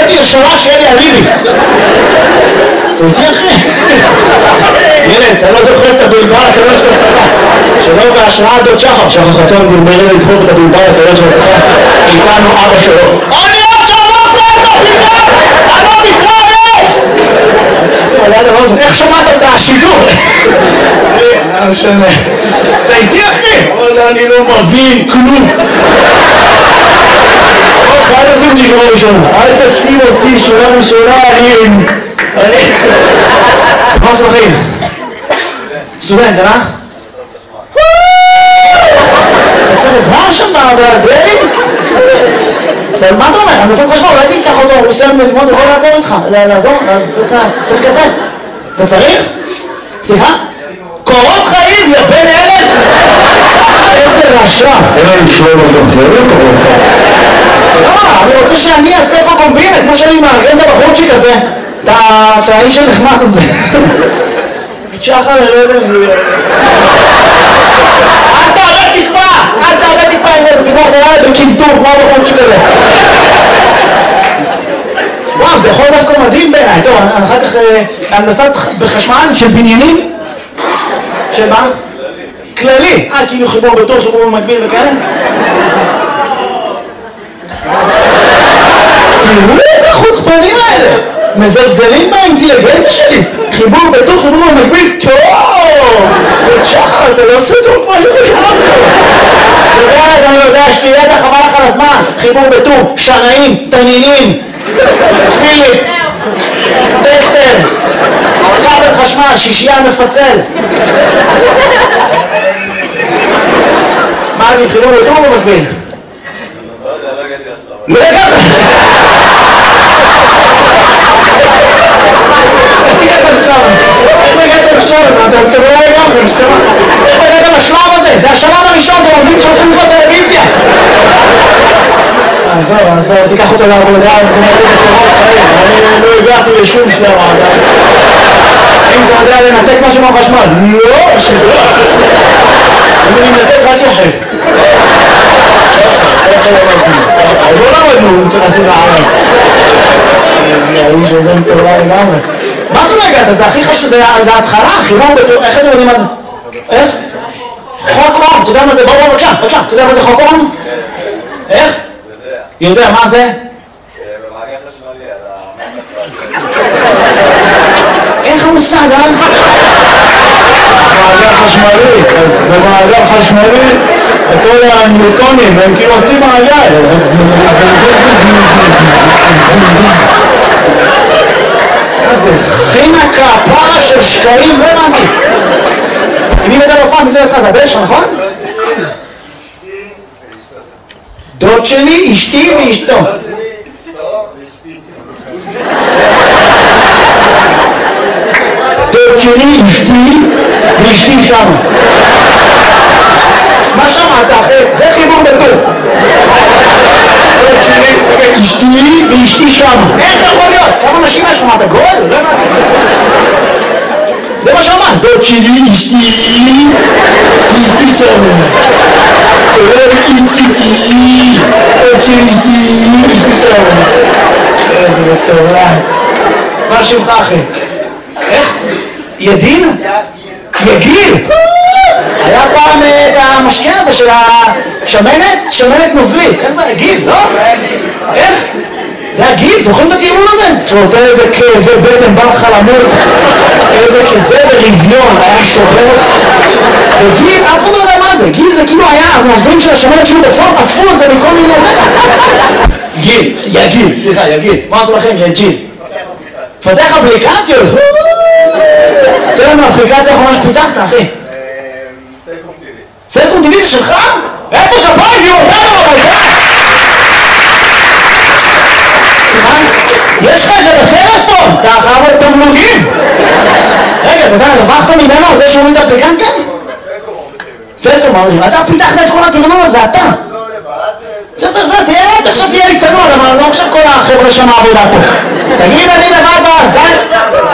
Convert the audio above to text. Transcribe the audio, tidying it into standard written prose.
הבאתי לשורה שיהיה לי אליבי. אתה איתי אחי? ילד, אתה לא דוחף את הבלבל הכבוד של השפה. שלא בהשראת דוד שחר. שחר חסון דלמרי לדחוף את הבלבל הכבוד של השפה. איתנו אבא שלו. אני עוד שלום פרטו, פתאום! אני לא מתראה! אני צריך לשים על יד הרוזן. איך שמעת את השידור? לא משנה. אתה איתי אחי? אני לא מבין כלום. אל תשים אותי שורה ראשונה. אל תשים אותי שורה ראשונה. אני... מה עושה בחיים? סטודנט, אה? אתה צריך עזרה שם בהסברים? מה אתה אומר? הנדסת חשמל, אולי תיקח אותו, הוא סיים ללמוד, הוא יכול לעזור איתך. לעזור? צריך כתב. אתה צריך? סליחה? קורות חיים, יא בן אלף? איזה רשע. אין לי לשלול אותו, לא קורות חיים. לא, אני רוצה שאני אעשה פה קומבינה, כמו שאני מארגן את הבחורצ'יק הזה. אתה האיש הנחמד הזה. שחר, אני לא יודע אם זה יהיה. אל תעלה תקווה! אל תעלה תקווה עם איזה תקווה, אתה יאללה בקינטור, כמו הבחורצ'יק הזה. וואו, זה יכול דווקא מדהים בעיניי. טוב, אחר כך הנדסת בחשמל של בניינים. של מה? כללי. כאילו חיבור בתור, חיבור במקביל וכאלה. תראו את החוצפנים האלה, מזלזלים באינטליגנציה שלי. חיבור בתוך חיבור במקביל. טוב, שחר, אתה לא עושה טוב כמו שחשבנו. אני יודע, יש לי ידע חבל לך על הזמן. חיבור בתור, שנאים, תנינים, פיליפס, טסטר, כבל חשמל, שישייה מפצל. מה אני, חיבור בתור במקביל? לא הגעת! איך הגעת לשלב הזה? אתה לא לגמרי, נשמה. איך הגעת לשלב הזה? זה השלב הראשון, זה עובדים שהולכים לקרוא טלוויזיה. עזוב, תיקח אותו לעבודה, זה מראה לקורות חיים. אני לא הגעתי לשום שלב. אם אתה יודע לנתק משהו מהחשמל? לא, שגרה. אני מנתק רק יחס. לא למדנו, הוא צריך להציג לערב. האיש הזה מטורלה לגמרי. מה זה לא הגעת? זה הכי חשוב, זה ההתחלה, חיבור בתור, איך אתם יודעים מה זה? איך? חוק אום, אתה יודע מה זה? בוא, בבקשה, אתה יודע מה זה חוק אום? איך? יודע, מה זה? במעגל חשמלי, על המעגל. אין לך מושג, אה? במעגל חשמלי, אז במעגל חשמלי כל הניוטונים, הם כאילו עושים מעגל. זה חינקה, פרה של שקעים, לא הבנתי. מי מדע להופעה, מי זה לך? זה הבן שלך, נכון? דוד שלי, אשתי ואשתו. דוד שלי, אשתי ואשתי שם. מה שמעת אחרי? זה חיבור בטוב. דוד שלי, אשתי ואשתי שם. איך אתה יכול להיות? כמה נשים יש לך? מה אתה גול? לא הבנתי. זה מה שאמרת. דוד שלי, אשתי שם. איציצי, עוד שלי, אשתי שם. איזה מטורף. מה שמך אחי? איך? ידין? יגיל? היה פעם את המשקה הזה של השמנת? שמנת נוזלית. איך זה? יגיל, לא? איך? זה הגיל, זוכרים את הטיעון הזה? שנותן איזה כאבי בטן, בא לך למות, איזה כזה ברביון, היה שובר. וגיל, אף אחד לא יודע מה זה, גיל זה כאילו היה, הנוזלים של השמנת שהוא בסוף, אספו את זה מכל מיני... גיל, יגיל, סליחה, יגיל, מה עשו לכם? יגיל. פתח אפליקציות? תראה לנו, אפליקציה האחרונה שפיתחת, אחי. סלקום טיבי זה שלך? איפה כפיים? היא אותנו, אבל זה! יש לך את זה בטלפון, אתה חייב את תמלוגים. רגע, אז אתה רווחת ממנו על זה שהוא את האפליקציה? סלקום אומרים, אתה פיתחת את כל התרנון הזה, אתה. עכשיו תהיה לי צנוע, למה לא עכשיו כל החבר'ה שם העבודה פה. תגיד, אני לבד בזל,